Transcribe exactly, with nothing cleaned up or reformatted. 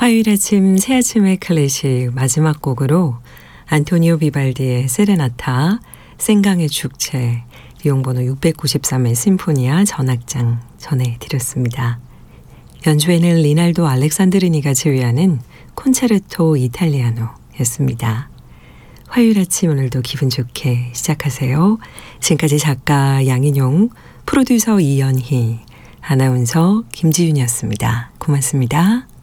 화요일 아침 새 아침의 클래식 마지막 곡으로 안토니오 비발디의 세레나타, 생강의 축제, 비용번호 육백구십삼의 심포니아 전악장 전해드렸습니다. 연주에는 리날도 알렉산드리니가 지휘하는 콘체르토 이탈리아노였습니다. 화요일 아침 오늘도 기분 좋게 시작하세요. 지금까지 작가 양인용, 프로듀서 이연희, 아나운서 김지윤이었습니다. 고맙습니다.